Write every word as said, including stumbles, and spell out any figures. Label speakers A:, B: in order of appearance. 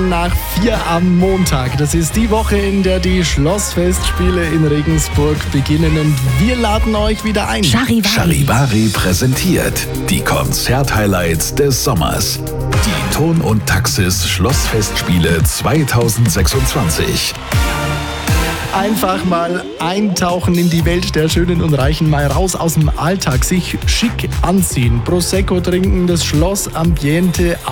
A: Minuten nach vier am Montag. Das ist die Woche, in der die Schlossfestspiele in Regensburg beginnen und wir laden euch wieder ein.
B: Charivari.
C: Charivari präsentiert die Konzert-Highlights des Sommers. Die Ton und Taxis Schlossfestspiele zweitausendsechsundzwanzig.
A: Einfach mal eintauchen in die Welt der Schönen und Reichen, mal raus aus dem Alltag, sich schick anziehen, Prosecco trinken, das Schlossambiente